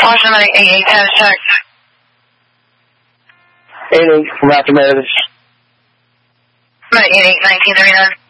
Washington 88, has check. 88 from Raptor Meredith. 88, 1939.